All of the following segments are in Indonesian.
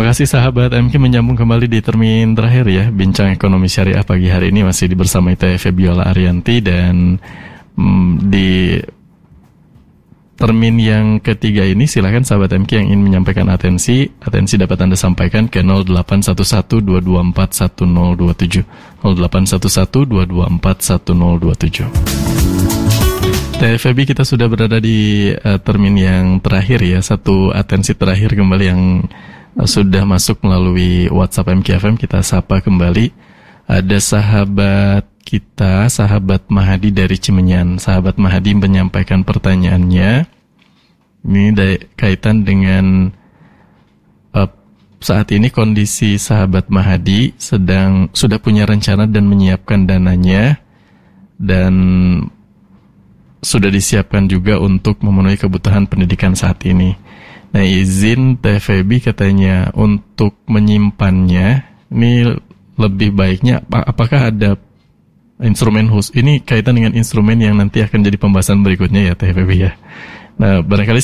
Terima kasih sahabat MK, menyambung kembali di termin terakhir ya. Bincang ekonomi syariah pagi hari ini masih bersama ITF Febiola Arianti, dan di termin yang ketiga ini silakan sahabat MK yang ingin menyampaikan atensi dapat Anda sampaikan ke 0811-224-1027 0811-224-1027. TFB, kita sudah berada di termin yang terakhir ya. Satu atensi terakhir kembali yang sudah masuk melalui WhatsApp MKFM, kita sapa kembali. Ada sahabat kita, sahabat Mahadi dari Cimenyan. Sahabat Mahadi menyampaikan pertanyaannya. Ini kaitan dengan saat ini kondisi sahabat Mahadi sudah punya rencana dan menyiapkan dananya, dan sudah disiapkan juga untuk memenuhi kebutuhan pendidikan saat ini. Nah, izin TFB katanya untuk menyimpannya, ini lebih baiknya apakah ada instrumen khusus? Ini kaitan dengan instrumen yang nanti akan jadi pembahasan berikutnya ya TFB ya. Nah, barangkali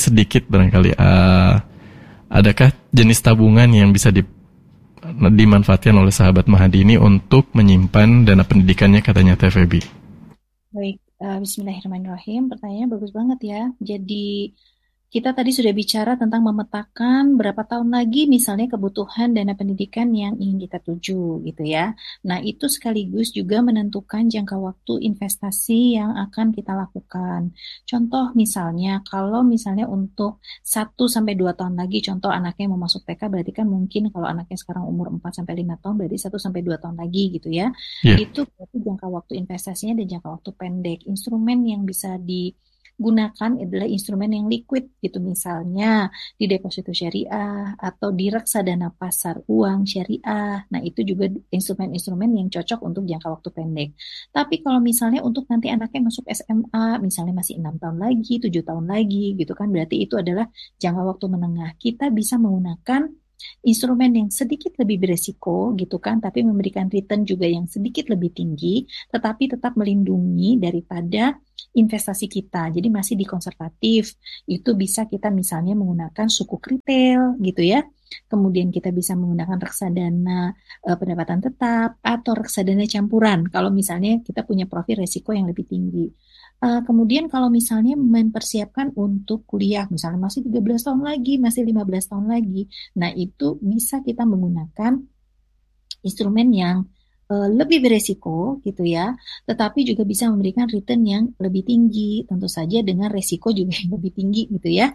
adakah jenis tabungan yang bisa dimanfaatkan oleh sahabat Mahadi ini untuk menyimpan dana pendidikannya, katanya TFB. Baik, bismillahirrahmanirrahim. Pertanyaannya bagus banget ya. Jadi kita tadi sudah bicara tentang memetakan berapa tahun lagi misalnya kebutuhan dana pendidikan yang ingin kita tuju gitu ya. Nah, itu sekaligus juga menentukan jangka waktu investasi yang akan kita lakukan. Contoh misalnya, kalau misalnya untuk 1-2 tahun lagi, contoh anaknya mau masuk TK, berarti kan mungkin kalau anaknya sekarang umur 4-5 tahun, berarti 1-2 tahun lagi gitu ya. Yeah. Itu berarti jangka waktu investasinya dan jangka waktu pendek. Instrumen yang bisa digunakan adalah instrumen yang liquid gitu, misalnya di deposito syariah atau di reksadana pasar uang syariah. Nah, itu juga instrumen-instrumen yang cocok untuk jangka waktu pendek. Tapi kalau misalnya untuk nanti anaknya masuk SMA, misalnya masih 6 tahun lagi, 7 tahun lagi gitu kan, berarti itu adalah jangka waktu menengah. Kita bisa menggunakan instrumen yang sedikit lebih beresiko gitu kan, tapi memberikan return juga yang sedikit lebih tinggi, tetapi tetap melindungi daripada investasi kita. Jadi masih di konservatif. Itu bisa kita misalnya menggunakan sukuk retail gitu ya. Kemudian kita bisa menggunakan reksadana pendapatan tetap atau reksadana campuran kalau misalnya kita punya profil resiko yang lebih tinggi. Kemudian kalau misalnya mempersiapkan untuk kuliah, misalnya masih 13 tahun lagi, masih 15 tahun lagi, nah itu bisa kita menggunakan instrumen yang lebih beresiko gitu ya, tetapi juga bisa memberikan return yang lebih tinggi, tentu saja dengan resiko juga yang lebih tinggi gitu ya.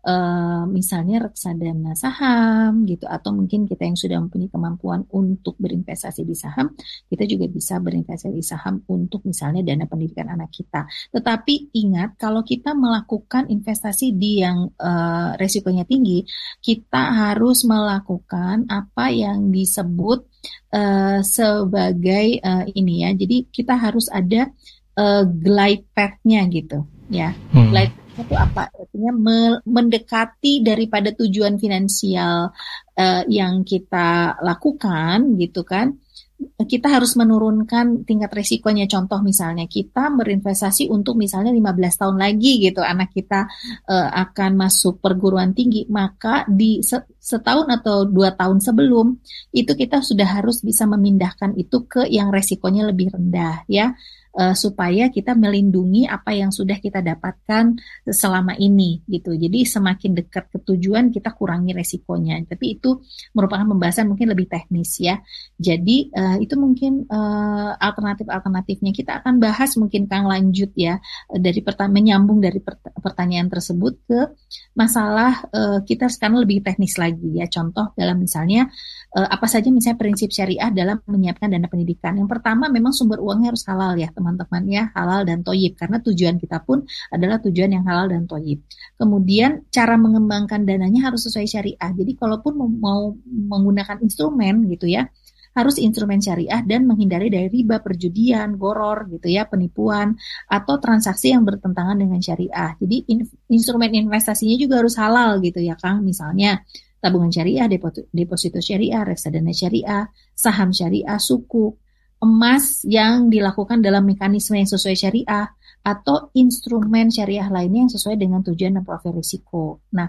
Misalnya reksadana saham gitu, atau mungkin kita yang sudah mempunyai kemampuan untuk berinvestasi di saham, kita juga bisa berinvestasi di saham untuk misalnya dana pendidikan anak kita. Tetapi ingat, kalau kita melakukan investasi di yang resikonya tinggi, kita harus melakukan apa yang disebut sebagai ini ya. Jadi kita harus ada glide path-nya gitu ya. Glide path itu apa? Artinya mendekati daripada tujuan finansial yang kita lakukan gitu kan. Kita harus menurunkan tingkat resikonya. Contoh misalnya kita berinvestasi untuk misalnya 15 tahun lagi gitu, anak kita akan masuk perguruan tinggi, maka di setahun atau 2 tahun sebelum itu kita sudah harus bisa memindahkan itu ke yang resikonya lebih rendah ya. Supaya kita melindungi apa yang sudah kita dapatkan selama ini gitu. Jadi semakin dekat ke tujuan kita kurangi resikonya. Tapi itu merupakan pembahasan mungkin lebih teknis ya. Jadi itu mungkin alternatif-alternatifnya kita akan bahas mungkin Kang lanjut ya, dari menyambung dari pertanyaan tersebut ke masalah kita sekarang lebih teknis lagi ya. Contoh dalam misalnya apa saja misalnya prinsip syariah dalam menyiapkan dana pendidikan. Yang pertama memang sumber uangnya harus halal ya teman-teman ya, halal dan thoyyib, karena tujuan kita pun adalah tujuan yang halal dan thoyyib. Kemudian cara mengembangkan dananya harus sesuai syariah. Jadi kalaupun mau menggunakan instrumen gitu ya, harus instrumen syariah dan menghindari dari riba, perjudian, goror gitu ya, penipuan atau transaksi yang bertentangan dengan syariah. Jadi instrumen investasinya juga harus halal gitu ya Kang, misalnya tabungan syariah, deposito syariah, reksadana syariah, saham syariah, sukuk, emas yang dilakukan dalam mekanisme yang sesuai syariah, atau instrumen syariah lainnya yang sesuai dengan tujuan dan profil risiko. Nah,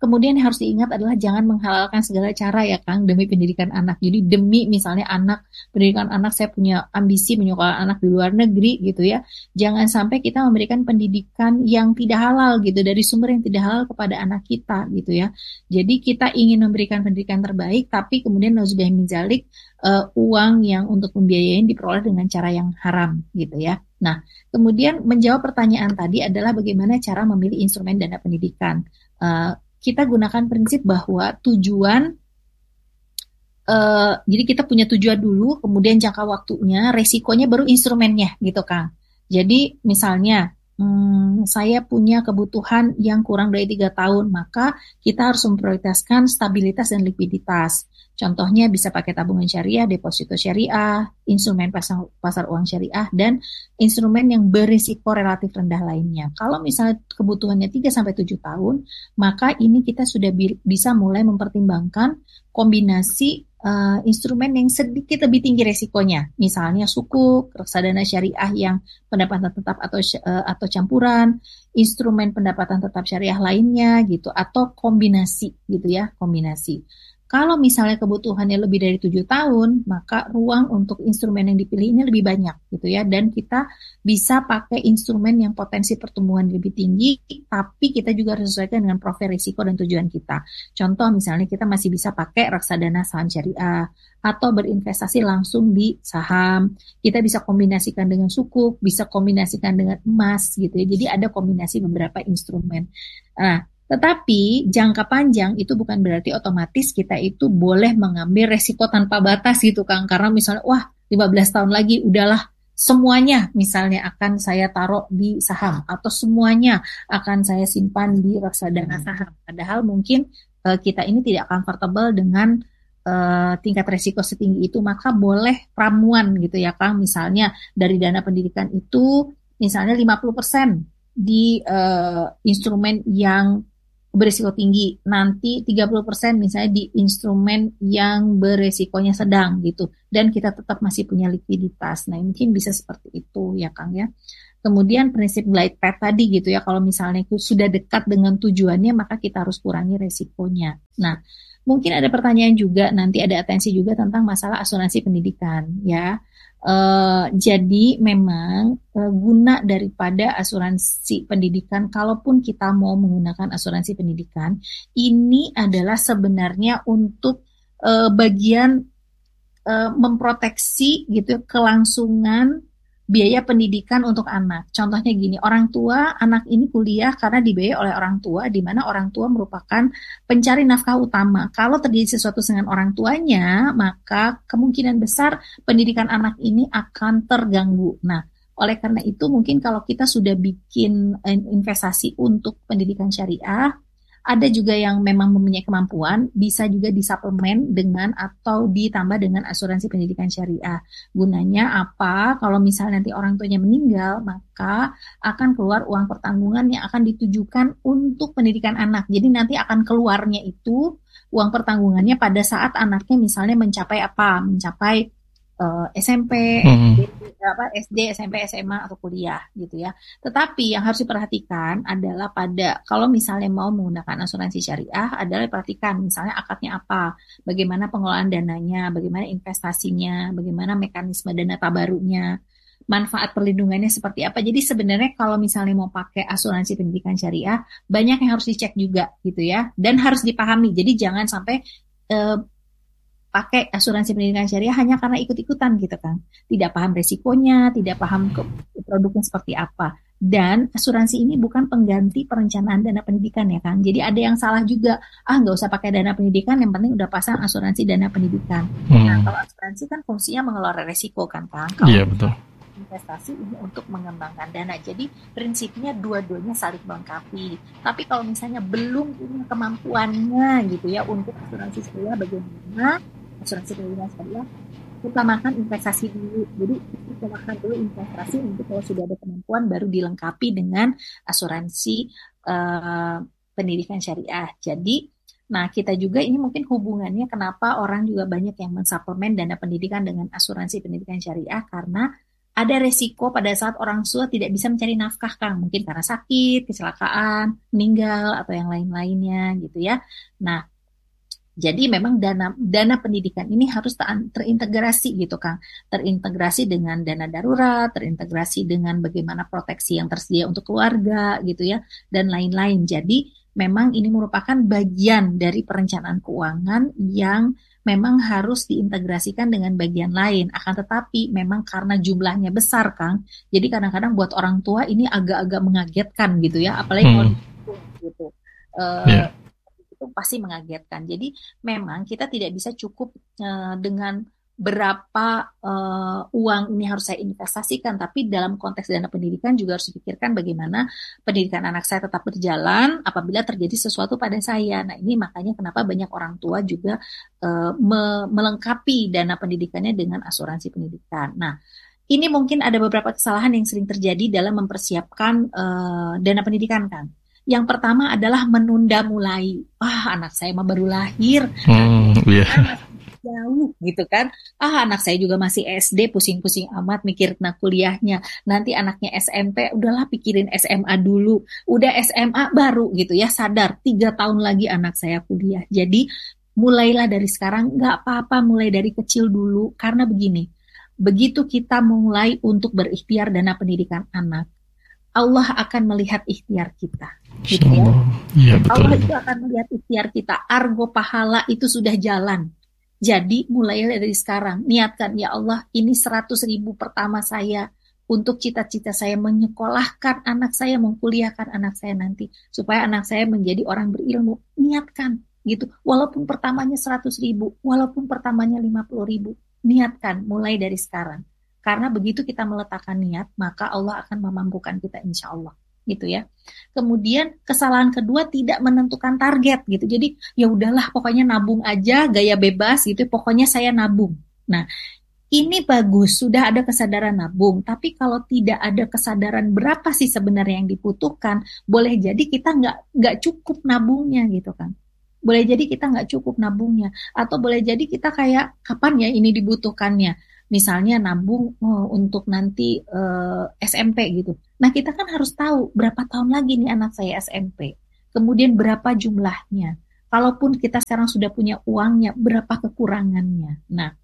kemudian yang harus diingat adalah jangan menghalalkan segala cara ya Kang demi pendidikan anak. Jadi demi misalnya pendidikan anak saya punya ambisi menyekolahkan anak di luar negeri gitu ya. Jangan sampai kita memberikan pendidikan yang tidak halal gitu dari sumber yang tidak halal kepada anak kita gitu ya. Jadi kita ingin memberikan pendidikan terbaik tapi kemudian nauzubillah min dzalik uang yang untuk membiayain diperoleh dengan cara yang haram gitu ya. Nah, kemudian menjawab pertanyaan tadi adalah bagaimana cara memilih instrumen dana pendidikan. Kita gunakan prinsip bahwa tujuan, jadi kita punya tujuan dulu, kemudian jangka waktunya, resikonya baru instrumennya gitu Kang. Jadi misalnya saya punya kebutuhan yang kurang dari 3 tahun, maka kita harus memprioritaskan stabilitas dan likuiditas. Contohnya bisa pakai tabungan syariah, deposito syariah, instrumen pasar uang syariah, dan instrumen yang berisiko relatif rendah lainnya. Kalau misalnya kebutuhannya 3-7 tahun, maka ini kita sudah bisa mulai mempertimbangkan kombinasi instrumen yang sedikit lebih tinggi resikonya. Misalnya sukuk, reksadana syariah yang pendapatan tetap atau campuran, instrumen pendapatan tetap syariah lainnya gitu, atau kombinasi gitu ya, kombinasi. Kalau misalnya kebutuhannya lebih dari 7 tahun, maka ruang untuk instrumen yang dipilih ini lebih banyak gitu ya. Dan kita bisa pakai instrumen yang potensi pertumbuhan lebih tinggi, tapi kita juga harus sesuaikan dengan profil risiko dan tujuan kita. Contoh misalnya kita masih bisa pakai reksadana saham syariah, atau berinvestasi langsung di saham. Kita bisa kombinasikan dengan sukuk, bisa kombinasikan dengan emas gitu ya. Jadi ada kombinasi beberapa instrumen. Nah, tetapi jangka panjang itu bukan berarti otomatis kita itu boleh mengambil resiko tanpa batas gitu Kang. Karena misalnya, wah 15 tahun lagi udahlah semuanya misalnya akan saya taruh di saham. Atau semuanya akan saya simpan di reksadana saham. Padahal mungkin kita ini tidak comfortable dengan tingkat resiko setinggi itu. Maka boleh ramuan gitu ya Kang. Misalnya dari dana pendidikan itu misalnya 50% di instrumen yang berisiko tinggi, nanti 30% misalnya di instrumen yang berisikonya sedang gitu, dan kita tetap masih punya likuiditas. Nah mungkin bisa seperti itu ya Kang ya. Kemudian prinsip glide path tadi gitu ya, kalau misalnya itu sudah dekat dengan tujuannya maka kita harus kurangi resikonya. Nah mungkin ada pertanyaan juga, nanti ada atensi juga tentang masalah asuransi pendidikan ya. Jadi memang guna daripada asuransi pendidikan, kalaupun kita mau menggunakan asuransi pendidikan, ini adalah sebenarnya untuk bagian memproteksi gitu kelangsungan biaya pendidikan untuk anak. Contohnya gini, orang tua anak ini kuliah karena dibiayai oleh orang tua, di mana orang tua merupakan pencari nafkah utama. Kalau terjadi sesuatu dengan orang tuanya, maka kemungkinan besar pendidikan anak ini akan terganggu. Nah, oleh karena itu mungkin kalau kita sudah bikin investasi untuk pendidikan syariah, ada juga yang memang mempunyai kemampuan, bisa juga disuplemen dengan atau ditambah dengan asuransi pendidikan syariah. Gunanya apa? Kalau misalnya nanti orang tuanya meninggal, maka akan keluar uang pertanggungan yang akan ditujukan untuk pendidikan anak. Jadi nanti akan keluarnya itu uang pertanggungannya pada saat anaknya misalnya mencapai apa? Mencapai SMP, SD, SMP, SMA atau kuliah gitu ya. Tetapi yang harus diperhatikan adalah kalau misalnya mau menggunakan asuransi syariah adalah perhatikan misalnya akadnya apa, bagaimana pengelolaan dananya, bagaimana investasinya, bagaimana mekanisme dana tabarunya, manfaat perlindungannya seperti apa. Jadi sebenarnya kalau misalnya mau pakai asuransi pendidikan syariah banyak yang harus dicek juga gitu ya, dan harus dipahami. Jadi jangan sampai pakai asuransi pendidikan syariah hanya karena ikut-ikutan gitu kan. Tidak paham resikonya, tidak paham produknya seperti apa. Dan asuransi ini bukan pengganti perencanaan dana pendidikan ya Kang. Jadi ada yang salah juga. Nggak usah pakai dana pendidikan, yang penting udah pasang asuransi dana pendidikan. Nah kalau asuransi kan fungsinya mengelola resiko kan Kang. Iya betul. Investasi ini untuk mengembangkan dana. Jadi prinsipnya dua-duanya saling melengkapi. Tapi kalau misalnya belum punya kemampuannya gitu ya untuk asuransi syariah, bagaimana asuransi pendidikan syariah, utamakan investasi dulu. Jadi utamakan dulu investasi, untuk kalau sudah ada kemampuan baru dilengkapi dengan asuransi pendidikan syariah. Jadi nah kita juga ini mungkin hubungannya kenapa orang juga banyak yang mensuplemen dana pendidikan dengan asuransi pendidikan syariah, karena ada resiko pada saat orang tua tidak bisa mencari nafkah, Kang. Mungkin karena sakit, kecelakaan, meninggal, atau yang lain-lainnya gitu ya. Nah, jadi memang dana pendidikan ini harus terintegrasi gitu, Kang. Terintegrasi dengan dana darurat, terintegrasi dengan bagaimana proteksi yang tersedia untuk keluarga gitu ya, dan lain-lain. Jadi memang ini merupakan bagian dari perencanaan keuangan yang memang harus diintegrasikan dengan bagian lain. Akan tetapi memang karena jumlahnya besar, Kang. Jadi kadang-kadang buat orang tua ini agak-agak mengagetkan gitu ya, apalagi kalau gitu. Yeah. Itu pasti mengagetkan. Jadi memang kita tidak bisa cukup dengan berapa uang ini harus saya investasikan, tapi dalam konteks dana pendidikan juga harus dipikirkan bagaimana pendidikan anak saya tetap berjalan apabila terjadi sesuatu pada saya. Nah, ini makanya kenapa banyak orang tua juga melengkapi dana pendidikannya dengan asuransi pendidikan. Nah, ini mungkin ada beberapa kesalahan yang sering terjadi dalam mempersiapkan dana pendidikan, kan. Yang pertama adalah menunda mulai. Anak saya mah baru lahir, masih jauh gitu kan. Anak saya juga masih SD, pusing-pusing amat mikir kuliahnya. Nanti anaknya SMP, udahlah pikirin SMA dulu. Udah SMA baru gitu ya, sadar 3 tahun lagi anak saya kuliah. Jadi mulailah dari sekarang, nggak apa-apa mulai dari kecil dulu. Karena begini, begitu kita mulai untuk berikhtiar dana pendidikan anak, Allah akan melihat ikhtiar kita. Gitu ya. Ya, betul. Allah itu akan melihat ikhtiar kita. Argo pahala itu sudah jalan. Jadi mulailah dari sekarang. Niatkan, ya Allah, ini 100.000 pertama saya untuk cita-cita saya menyekolahkan anak saya, mengkuliahkan anak saya nanti. Supaya anak saya menjadi orang berilmu. Niatkan gitu. Walaupun pertamanya 100.000, walaupun pertamanya 50.000. Niatkan mulai dari sekarang. Karena begitu kita meletakkan niat, maka Allah akan memampukan kita insya Allah. Gitu ya. Kemudian kesalahan kedua, tidak menentukan target gitu. Jadi ya udahlah pokoknya nabung aja, gaya bebas gitu. Pokoknya saya nabung. Nah, ini bagus, sudah ada kesadaran nabung. Tapi kalau tidak ada kesadaran berapa sih sebenarnya yang dibutuhkan, boleh jadi kita nggak cukup nabungnya gitu kan. Boleh jadi kita nggak cukup nabungnya. Atau boleh jadi kita kayak kapan ya ini dibutuhkannya. Misalnya nabung untuk nanti SMP gitu. Nah, kita kan harus tahu berapa tahun lagi nih anak saya SMP. Kemudian berapa jumlahnya. Kalaupun kita sekarang sudah punya uangnya, berapa kekurangannya. Nah,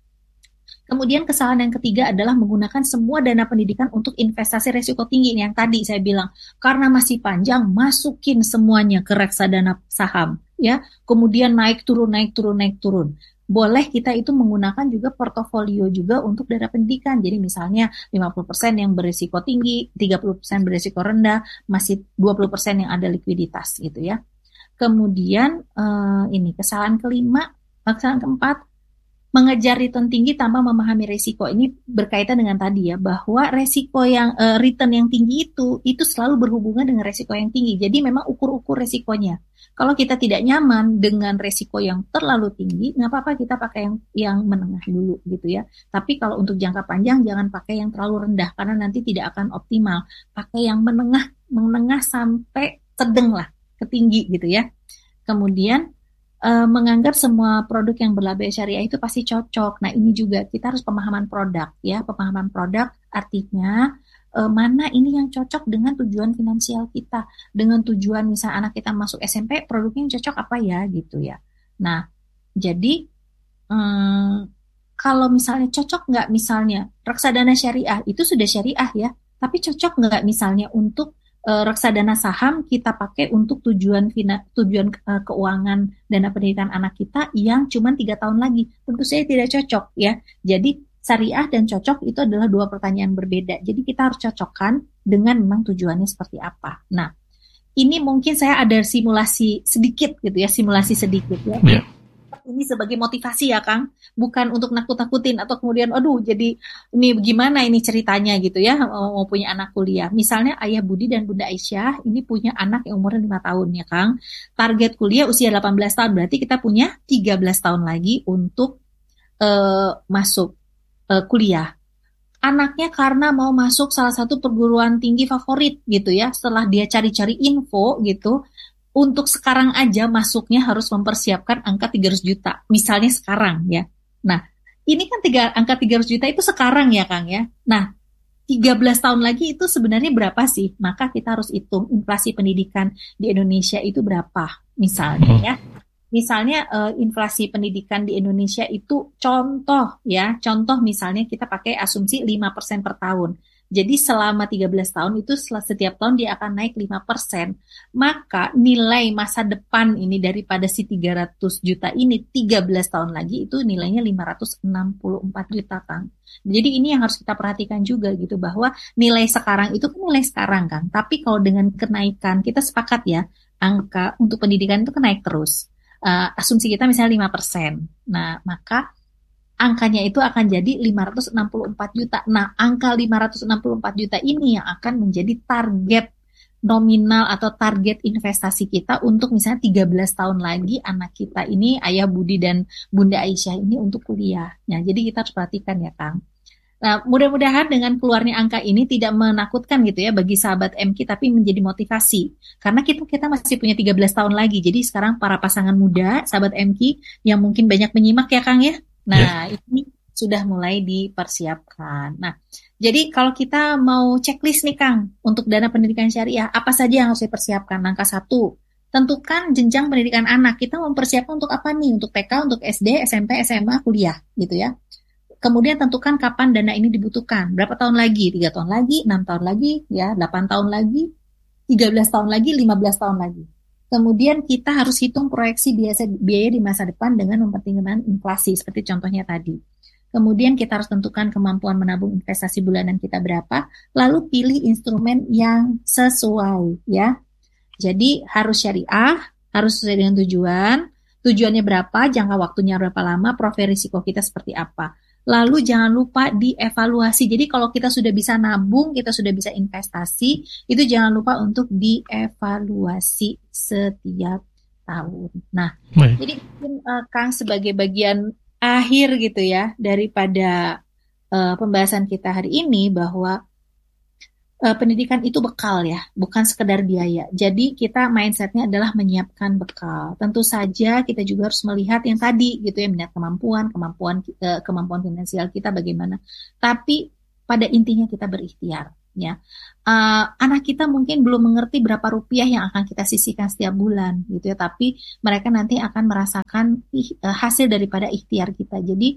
kemudian kesalahan yang ketiga adalah menggunakan semua dana pendidikan untuk investasi resiko tinggi. Yang tadi saya bilang, karena masih panjang, masukin semuanya ke reksadana saham. Ya, kemudian naik turun. Boleh kita itu menggunakan juga portofolio juga untuk dana pendidikan. Jadi misalnya 50% yang berisiko tinggi, 30% berisiko rendah, masih 20% yang ada likuiditas gitu ya. Kemudian ini kesalahan keempat, mengejar return tinggi tanpa memahami resiko. Ini berkaitan dengan tadi ya, bahwa resiko yang return yang tinggi itu selalu berhubungan dengan resiko yang tinggi. Jadi memang ukur resikonya. Kalau kita tidak nyaman dengan resiko yang terlalu tinggi, nggak apa-apa kita pakai yang menengah dulu gitu ya. Tapi kalau untuk jangka panjang jangan pakai yang terlalu rendah karena nanti tidak akan optimal. Pakai yang menengah sampai sedang lah, ke tinggi gitu ya. Kemudian menganggap semua produk yang berlabel syariah itu pasti cocok. Nah, ini juga kita harus pemahaman produk ya. Pemahaman produk artinya mana ini yang cocok dengan tujuan finansial kita, dengan tujuan misalnya anak kita masuk SMP, produknya yang cocok apa ya gitu ya. Nah, jadi kalau misalnya cocok nggak, misalnya reksadana syariah itu sudah syariah ya, tapi cocok nggak misalnya untuk reksadana saham kita pakai untuk tujuan keuangan dana pendidikan anak kita yang cuma 3 tahun lagi, tentu saja tidak cocok ya. Jadi syariah dan cocok itu adalah 2 pertanyaan berbeda. Jadi kita harus cocokkan dengan memang tujuannya seperti apa. Nah, ini mungkin saya ada simulasi sedikit gitu ya, ya. Yeah. Ini sebagai motivasi ya Kang, bukan untuk nakut-nakutin atau kemudian jadi ini bagaimana ini ceritanya gitu ya, mau punya anak kuliah. Misalnya Ayah Budi dan Bunda Aisyah ini punya anak yang umurnya 5 tahun ya Kang. Target kuliah usia 18 tahun, berarti kita punya 13 tahun lagi untuk masuk kuliah. Anaknya karena mau masuk salah satu perguruan tinggi favorit gitu ya, setelah dia cari-cari info gitu, untuk sekarang aja masuknya harus mempersiapkan angka 300 juta. Misalnya sekarang ya. Nah, ini kan angka 300 juta itu sekarang ya Kang ya. Nah, 13 tahun lagi itu sebenarnya berapa sih? Maka kita harus hitung inflasi pendidikan di Indonesia itu berapa. Misalnya ya. Misalnya inflasi pendidikan di Indonesia itu contoh misalnya kita pakai asumsi 5% per tahun. Jadi selama 13 tahun itu setiap tahun dia akan naik 5%. Maka nilai masa depan ini daripada si 300 juta ini 13 tahun lagi itu nilainya 564 juta, Kang. Jadi ini yang harus kita perhatikan juga gitu, bahwa nilai sekarang itu kan nilai sekarang, Kang. Tapi kalau dengan kenaikan, kita sepakat ya, angka untuk pendidikan itu kan naik terus. Asumsi kita misalnya 5%. Nah, maka angkanya itu akan jadi 564 juta. Nah, angka 564 juta ini yang akan menjadi target nominal atau target investasi kita untuk misalnya 13 tahun lagi anak kita ini, Ayah Budi dan Bunda Aisyah ini untuk kuliah. Nah, jadi kita harus perhatikan ya, Kang. Nah, mudah-mudahan dengan keluarnya angka ini tidak menakutkan gitu ya bagi sahabat MQ, tapi menjadi motivasi. Karena kita masih punya 13 tahun lagi. Jadi sekarang para pasangan muda, sahabat MQ yang mungkin banyak menyimak ya, Kang ya. Nah, ini sudah mulai dipersiapkan. Nah, jadi kalau kita mau checklist nih, Kang, untuk dana pendidikan syariah, apa saja yang harus dipersiapkan? Langkah 1, tentukan jenjang pendidikan anak. Kita mempersiapkan untuk apa nih? Untuk TK, untuk SD, SMP, SMA, kuliah gitu ya. Kemudian tentukan kapan dana ini dibutuhkan. Berapa tahun lagi? 3 tahun lagi, 6 tahun lagi, ya, 8 tahun lagi, 13 tahun lagi, 15 tahun lagi. Kemudian kita harus hitung proyeksi biaya di masa depan dengan mempertimbangkan inflasi, seperti contohnya tadi. Kemudian kita harus tentukan kemampuan menabung investasi bulanan kita berapa, lalu pilih instrumen yang sesuai, ya. Jadi harus syariah, harus sesuai dengan tujuannya berapa, jangka waktunya berapa lama, profil risiko kita seperti apa. Lalu jangan lupa dievaluasi. Jadi kalau kita sudah bisa nabung, kita sudah bisa investasi, itu jangan lupa untuk dievaluasi setiap tahun. Nah, jadi mungkin Kang sebagai bagian akhir gitu ya daripada pembahasan kita hari ini, bahwa pendidikan itu bekal ya, bukan sekedar biaya. Jadi kita mindsetnya adalah menyiapkan bekal. Tentu saja kita juga harus melihat yang tadi gitu ya, melihat kemampuan finansial kita bagaimana. Tapi pada intinya kita berikhtiar ya. Anak kita mungkin belum mengerti berapa rupiah yang akan kita sisihkan setiap bulan gitu ya, tapi mereka nanti akan merasakan hasil daripada ikhtiar kita. Jadi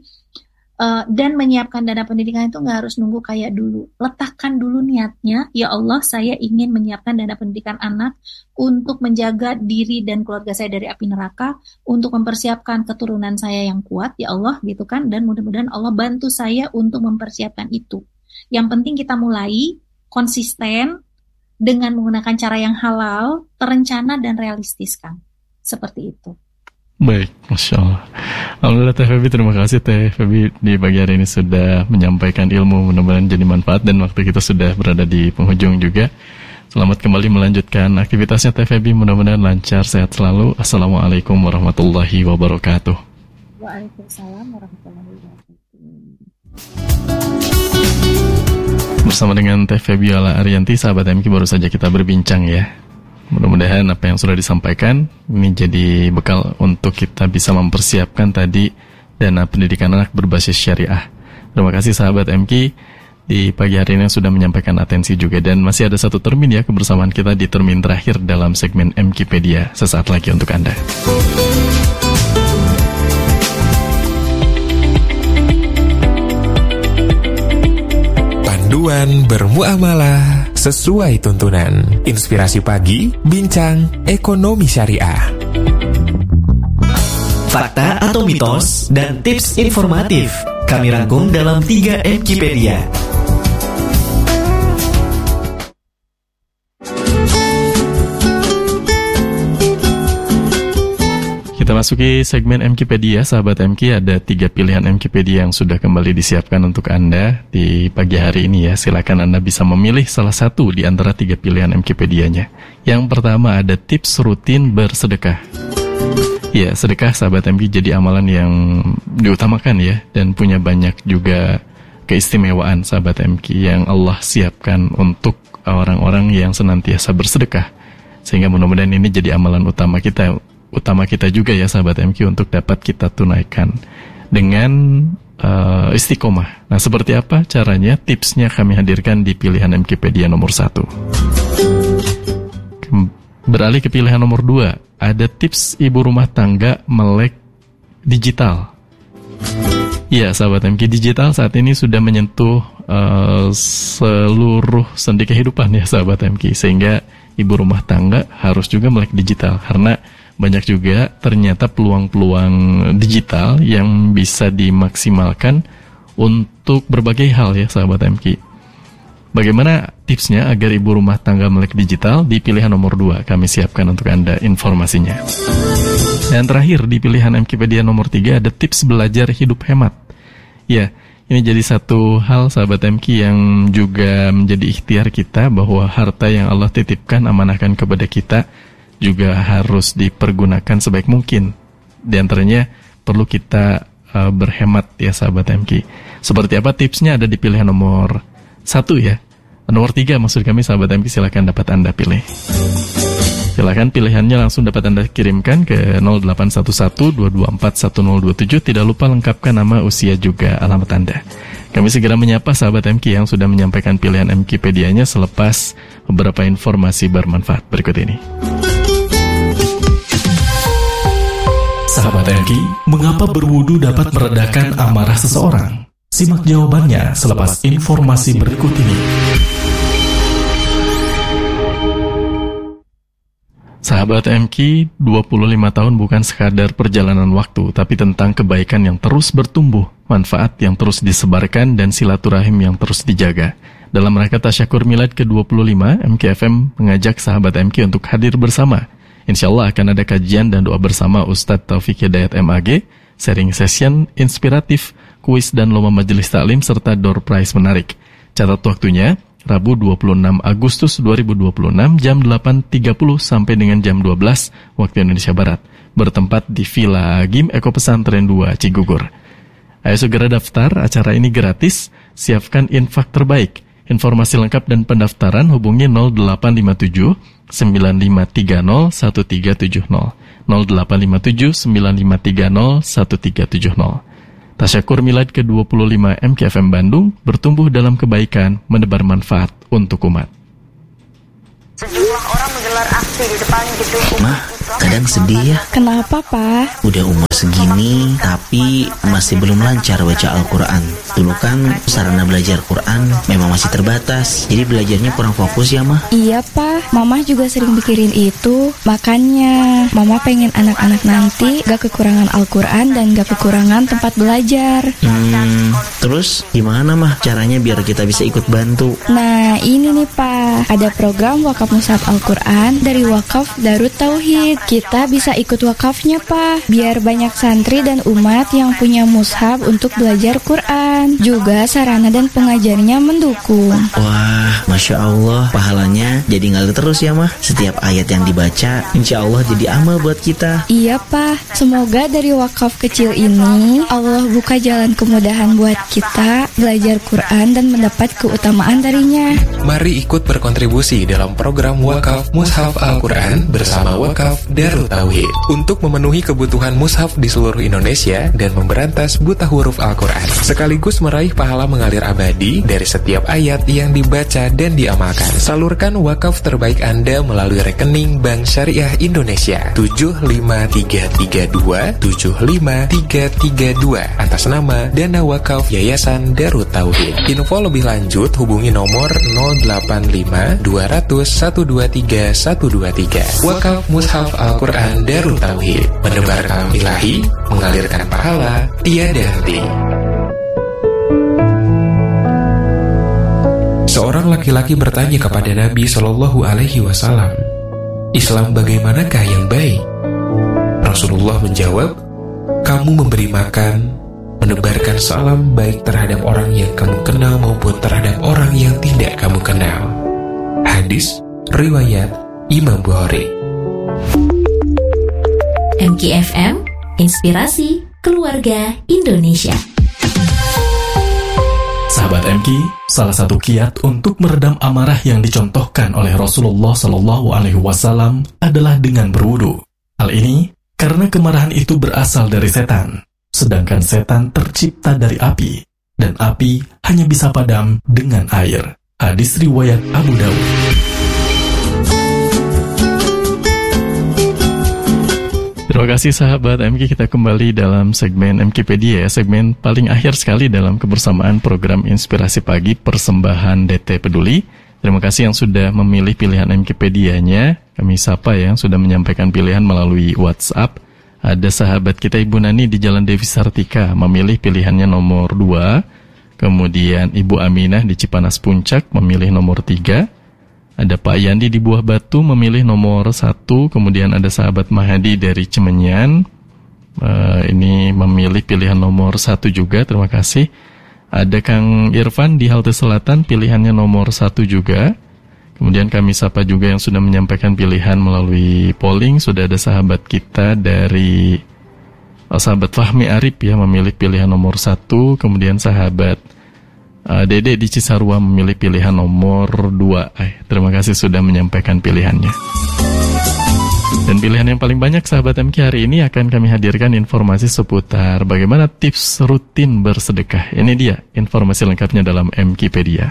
dan menyiapkan dana pendidikan itu nggak harus nunggu kayak dulu. Letakkan dulu niatnya, ya Allah saya ingin menyiapkan dana pendidikan anak untuk menjaga diri dan keluarga saya dari api neraka, untuk mempersiapkan keturunan saya yang kuat, ya Allah gitu kan, dan mudah-mudahan Allah bantu saya untuk mempersiapkan itu. Yang penting kita mulai konsisten dengan menggunakan cara yang halal, terencana dan realistis, Kang. Seperti itu. Baik, Masya Allah. Alhamdulillah Teh Febi, terima kasih Teh Febi di pagi hari ini sudah menyampaikan ilmu, mudah-mudahan jadi manfaat, dan waktu kita sudah berada di penghujung juga. Selamat kembali melanjutkan aktivitasnya Teh Febi, mudah-mudahan lancar, sehat selalu. Assalamualaikum warahmatullahi wabarakatuh. Waalaikumsalam warahmatullahi wabarakatuh. Bersama dengan Teh Febiola Arianti, sahabat MQ, baru saja kita berbincang ya. Mudah-mudahan apa yang sudah disampaikan ini jadi bekal untuk kita bisa mempersiapkan tadi dana pendidikan anak berbasis syariah. Terima kasih sahabat MQ di pagi hari ini yang sudah menyampaikan atensi juga. Dan masih ada satu termin ya, kebersamaan kita di termin terakhir dalam segmen MQpedia sesaat lagi untuk Anda. Panduan bermuamalah sesuai tuntunan. Inspirasi pagi, bincang ekonomi syariah. Fakta atau mitos dan tips informatif kami rangkum dalam 3 MQpedia. Kita masuki segmen MQpedia, sahabat MQ. Ada 3 pilihan MQpedia yang sudah kembali disiapkan untuk Anda di pagi hari ini ya. Silakan Anda bisa memilih salah satu di antara 3 pilihan MQpedianya. Yang pertama ada tips rutin bersedekah. Ya, sedekah sahabat MQ jadi amalan yang diutamakan ya, dan punya banyak juga keistimewaan sahabat MQ yang Allah siapkan untuk orang-orang yang senantiasa bersedekah. Sehingga mudah-mudahan ini jadi amalan utama kita juga ya sahabat MQ untuk dapat kita tunaikan dengan istiqomah. Nah, seperti apa caranya? Tipsnya kami hadirkan di pilihan MKpedia nomor 1. Beralih ke pilihan nomor 2, ada tips ibu rumah tangga melek digital. Ya, sahabat MK, digital saat ini sudah menyentuh seluruh sendi kehidupan ya sahabat MK, sehingga ibu rumah tangga harus juga melek digital, karena banyak juga ternyata peluang-peluang digital yang bisa dimaksimalkan untuk berbagai hal ya sahabat MK. Bagaimana tipsnya agar ibu rumah tangga melek digital? Di pilihan nomor 2 kami siapkan untuk Anda informasinya. Dan terakhir di pilihan MKpedia nomor 3 ada tips belajar hidup hemat. Ya, ini jadi satu hal sahabat MK yang juga menjadi ikhtiar kita, bahwa harta yang Allah titipkan, amanahkan kepada kita, juga harus dipergunakan sebaik mungkin. Di antaranya perlu kita berhemat ya sahabat MK. Seperti apa tipsnya? Ada di pilihan nomor 1 ya. Nomor 3 maksud kami sahabat MK, silakan dapat Anda pilih. Silakan pilihannya langsung dapat Anda kirimkan ke 0811-224-1027. Tidak lupa lengkapkan nama, usia, juga alamat Anda. Kami segera menyapa sahabat MK yang sudah menyampaikan pilihan MKpedianya selepas beberapa informasi bermanfaat berikut ini. Sahabat MK, mengapa berwudu dapat meredakan amarah seseorang? Simak jawabannya selepas informasi berikut ini. Sahabat MK, 25 tahun bukan sekadar perjalanan waktu, tapi tentang kebaikan yang terus bertumbuh, manfaat yang terus disebarkan, dan silaturahim yang terus dijaga. Dalam rangka Tasyakur Milad ke-25, MKFM mengajak sahabat MK untuk hadir bersama. Insya Allah akan ada kajian dan doa bersama Ustadz Taufik Hidayat MAG, sharing session inspiratif, kuis dan lomba majelis taklim, serta door prize menarik. Catat waktunya, Rabu 26 Agustus 2026 jam 8.30 sampai dengan jam 12 waktu Indonesia Barat. Bertempat di Villa Gim Eko Pesantren 2 Cigugur. Ayo segera daftar, acara ini gratis, siapkan infak terbaik. Informasi lengkap dan pendaftaran hubungi 0857 9530 1370 0857 9530 1370. Tasyakur Milad ke-25 MKFM Bandung, bertumbuh dalam kebaikan, menebar manfaat untuk umat. Sejumlah orang menggelar aksi di depan gedung Mah, kadang sedih ya. Kenapa, Pak? Udah umur segini, tapi masih belum lancar baca Al-Quran. Dulu kan sarana belajar Quran memang masih terbatas, jadi belajarnya kurang fokus ya, Mah. Iya, Pak. Mama juga sering pikirin itu. Makanya, Mama pengen anak-anak nanti gak kekurangan Al-Quran dan gak kekurangan tempat belajar. Terus gimana, Mah, caranya biar kita bisa ikut bantu? Nah, ini nih, Pak. Ada program wakaf mushaf Al-Quran dari Wakaf Darut Tauhid. Kita bisa ikut wakafnya, Pak, biar banyak santri dan umat yang punya mushaf untuk belajar Quran. Juga sarana dan pengajarnya mendukung. Wah, Masya Allah, pahalanya jadi ngalir terus ya, Mah. Setiap ayat yang dibaca, insya Allah jadi amal buat kita. Iya, Pak. Semoga dari wakaf kecil ini Allah buka jalan kemudahan buat kita belajar Quran dan mendapat keutamaan darinya. Mari ikut berkontribusi dalam program Wakaf Mushaf Al-Quran bersama Wakaf Darut Tauhid untuk memenuhi kebutuhan mushaf di seluruh Indonesia dan memberantas buta huruf Al-Quran, sekaligus meraih pahala mengalir abadi dari setiap ayat yang dibaca dan diamalkan. Salurkan wakaf terbaik Anda melalui rekening Bank Syariah Indonesia 75332 atas nama Dana Wakaf Yayasan Darut Tauhid. Info lebih lanjut hubungi nomor 085 200 123 123. Wakaf Mushaf Al-Quran Darut Tauhid, menebar kalam ilahi, mengalirkan pahala tiada henti. Seorang laki-laki bertanya kepada Nabi Shallallahu Alaihi Wasallam, Islam bagaimanakah yang baik? Rasulullah menjawab, kamu memberi makan, menebarkan salam baik terhadap orang yang kamu kenal maupun terhadap orang yang tidak kamu kenal. Hadis riwayat Imam Bukhari. MKFM, inspirasi keluarga Indonesia. Sahabat MK, salah satu kiat untuk meredam amarah yang dicontohkan oleh Rasulullah Shallallahu Alaihi Wasallam adalah dengan berwudu. Hal ini karena kemarahan itu berasal dari setan. sedangkan setan tercipta dari api, dan api hanya bisa padam dengan air. Hadis riwayat Abu Daud. Terima kasih sahabat MK, kita kembali dalam segmen MKpedia, segmen paling akhir sekali dalam kebersamaan program Inspirasi Pagi persembahan DT Peduli. Terima kasih yang sudah memilih pilihan MKpedia-nya. Kami sapa yang sudah menyampaikan pilihan melalui WhatsApp. Ada sahabat kita Ibu Nani di Jalan Dewi Sartika memilih pilihannya nomor 2. Kemudian Ibu Aminah di Cipanas Puncak memilih nomor 3. Ada Pak Yandi di Buah Batu memilih nomor 1. Kemudian ada sahabat Mahadi dari Cemenyan, ini memilih pilihan nomor 1 juga, terima kasih. Ada Kang Irfan di Halte Selatan, pilihannya nomor 1 juga. Kemudian kami sapa juga yang sudah menyampaikan pilihan melalui polling. Sudah ada sahabat kita dari sahabat Fahmi Arif ya, memilih pilihan nomor 1. Kemudian sahabat Dede di Cisarua memilih pilihan nomor 2. Terima kasih sudah menyampaikan pilihannya. Dan pilihan yang paling banyak sahabat MK hari ini akan kami hadirkan informasi seputar bagaimana tips rutin bersedekah. Ini dia informasi lengkapnya dalam MKpedia.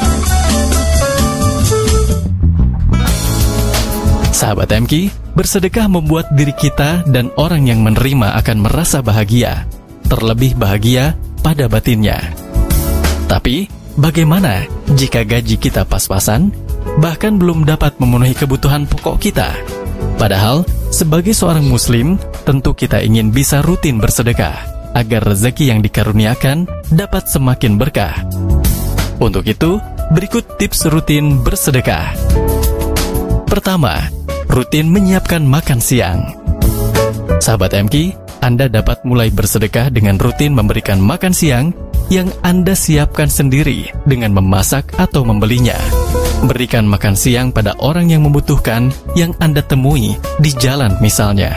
Sahabat MK, bersedekah membuat diri kita dan orang yang menerima akan merasa bahagia, terlebih bahagia pada batinnya. Tapi, bagaimana jika gaji kita pas-pasan, bahkan belum dapat memenuhi kebutuhan pokok kita? Padahal, sebagai seorang muslim, tentu kita ingin bisa rutin bersedekah, agar rezeki yang dikaruniakan dapat semakin berkah. Untuk itu, berikut tips rutin bersedekah. Pertama, rutin menyiapkan makan siang. Sahabat MK, Anda dapat mulai bersedekah dengan rutin memberikan makan siang yang Anda siapkan sendiri dengan memasak atau membelinya. Berikan makan siang pada orang yang membutuhkan yang Anda temui di jalan misalnya.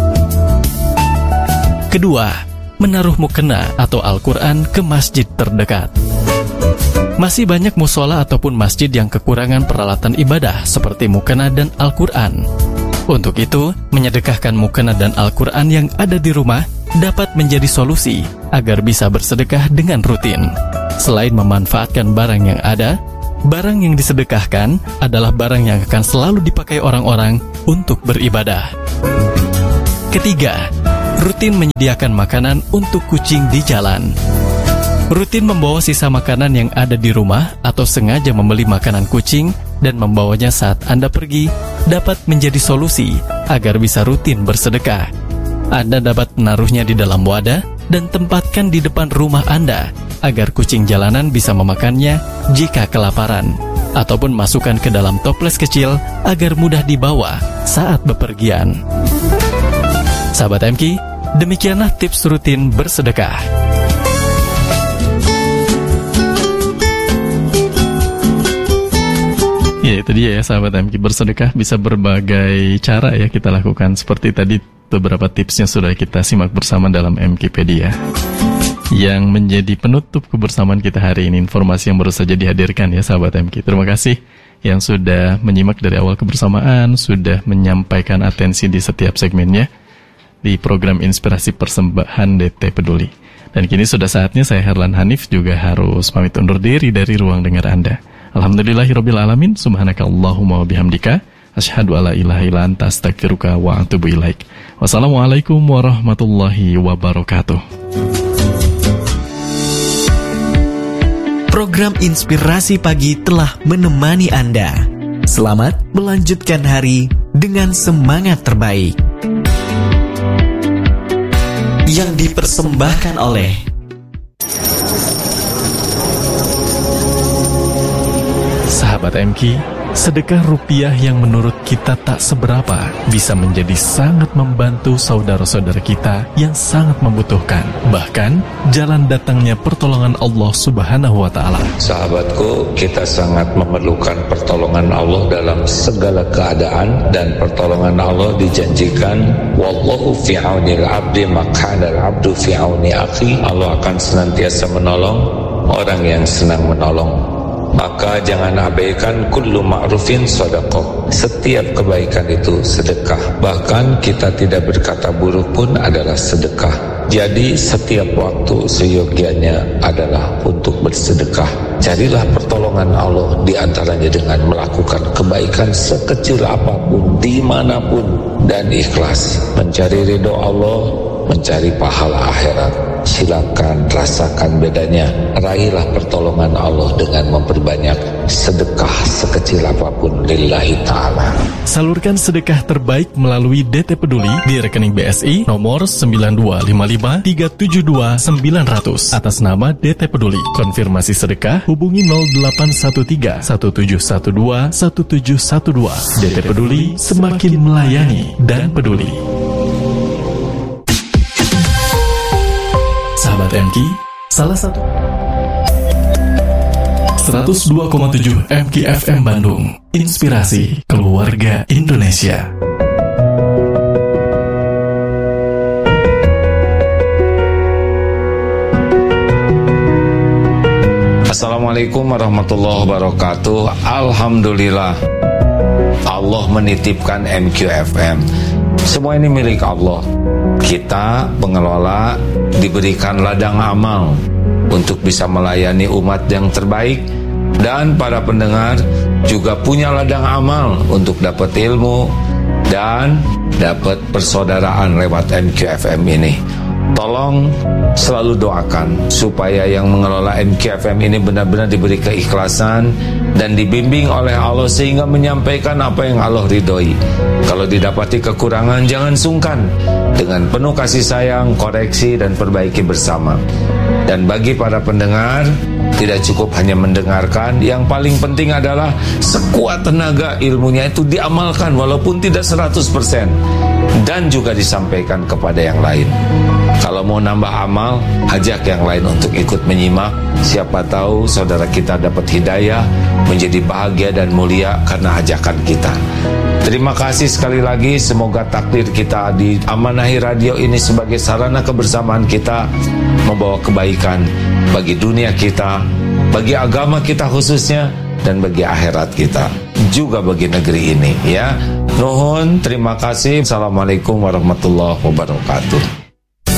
Kedua, menaruh mukena atau Al-Quran ke masjid terdekat. Masih banyak musola ataupun masjid yang kekurangan peralatan ibadah seperti mukena dan Al-Quran. Untuk itu, menyedekahkan mukena dan Al-Quran yang ada di rumah dapat menjadi solusi agar bisa bersedekah dengan rutin. Selain memanfaatkan barang yang ada, barang yang disedekahkan adalah barang yang akan selalu dipakai orang-orang untuk beribadah. Ketiga, rutin menyediakan makanan untuk kucing di jalan. Rutin membawa sisa makanan yang ada di rumah atau sengaja membeli makanan kucing dan membawanya saat Anda pergi dapat menjadi solusi agar bisa rutin bersedekah. Anda dapat menaruhnya di dalam wadah dan tempatkan di depan rumah Anda agar kucing jalanan bisa memakannya jika kelaparan, ataupun masukkan ke dalam toples kecil agar mudah dibawa saat bepergian. Sahabat MK, demikianlah tips rutin bersedekah. Ya, itu dia ya sahabat MK, bersedekah bisa berbagai cara ya kita lakukan. Seperti tadi beberapa tipsnya sudah kita simak bersama dalam MKpedia. Yang menjadi penutup kebersamaan kita hari ini, informasi yang baru saja dihadirkan ya sahabat MK. Terima kasih yang sudah menyimak dari awal kebersamaan, sudah menyampaikan atensi di setiap segmennya di program Inspirasi Persembahan DT Peduli. Dan kini sudah saatnya saya Herlan Hanif juga harus pamit undur diri dari ruang dengar Anda. Alhamdulillahirabbil alamin, subhanakallahumma wa bihamdika, asyhadu alla ilaha illa anta, astaghfiruka wa atubu ilaik. Wassalamualaikum warahmatullahi wabarakatuh. Program Inspirasi Pagi telah menemani Anda. Selamat melanjutkan hari dengan semangat terbaik. Yang dipersembahkan oleh Sahabat MK, sedekah rupiah yang menurut kita tak seberapa bisa menjadi sangat membantu saudara-saudara kita yang sangat membutuhkan. Bahkan, jalan datangnya pertolongan Allah Subhanahu wa Ta'ala. Sahabatku, kita sangat memerlukan pertolongan Allah dalam segala keadaan, dan pertolongan Allah dijanjikan, wallahu fi aunil abdi maq'adal abdu fi auni akhi. Allah akan senantiasa menolong orang yang senang menolong. Maka jangan abaikan kullu ma'rufin sadaqah. Setiap kebaikan itu sedekah. Bahkan kita tidak berkata buruk pun adalah sedekah. Jadi setiap waktu seyogianya adalah untuk bersedekah. Carilah pertolongan Allah di antaranya dengan melakukan kebaikan sekecil apapun, dimanapun, dan ikhlas. Mencari ridho Allah, mencari pahala akhirat. Silakan rasakan bedanya. Raihlah pertolongan Allah dengan memperbanyak sedekah sekecil apapun lillahi ta'ala. Salurkan sedekah terbaik melalui DT Peduli di rekening BSI nomor 9255372900 atas nama DT Peduli. Konfirmasi sedekah hubungi 0813 1712 1712. DT Peduli, semakin melayani dan peduli. Sahabat MK, salah satu 102,7 MK FM Bandung, inspirasi keluarga Indonesia. Assalamualaikum warahmatullahi wabarakatuh. Alhamdulillah, Allah menitipkan MQFM. Semua ini milik Allah. Kita, pengelola, diberikan ladang amal untuk bisa melayani umat yang terbaik, dan para pendengar juga punya ladang amal untuk dapat ilmu dan dapat persaudaraan lewat MQFM ini. Tolong selalu doakan supaya yang mengelola MQFM ini benar-benar diberi keikhlasan dan dibimbing oleh Allah sehingga menyampaikan apa yang Allah ridhoi. Kalau didapati kekurangan, jangan sungkan. Dengan penuh kasih sayang, koreksi dan perbaiki bersama. Dan bagi para pendengar, tidak cukup hanya mendengarkan, yang paling penting adalah sekuat tenaga ilmunya itu diamalkan walaupun tidak 100%, dan juga disampaikan kepada yang lain. Kalau mau nambah amal, ajak yang lain untuk ikut menyimak. Siapa tahu saudara kita dapat hidayah, menjadi bahagia dan mulia karena ajakan kita. Terima kasih sekali lagi. Semoga takdir kita di Amanahi Radio ini sebagai sarana kebersamaan kita membawa kebaikan bagi dunia kita, bagi agama kita khususnya, dan bagi akhirat kita, juga bagi negeri ini, ya. Nuhun, terima kasih. Assalamualaikum warahmatullahi wabarakatuh.